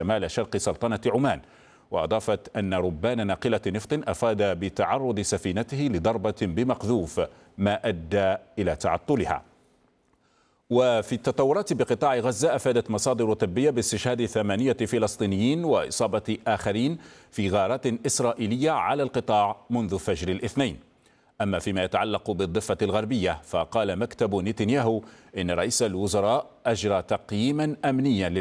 شمال شرق سلطنة عمان. وأضافت أن ربان ناقلة نفط أفاد بتعرض سفينته لضربة بمقذوف ما أدى إلى تعطلها. وفي التطورات بقطاع غزة، أفادت مصادر طبية باستشهاد 8 فلسطينيين وإصابة آخرين في غارات إسرائيلية على القطاع منذ فجر الاثنين. أما فيما يتعلق بالضفة الغربية، فقال مكتب نتنياهو إن رئيس الوزراء أجرى تقييما أمنيا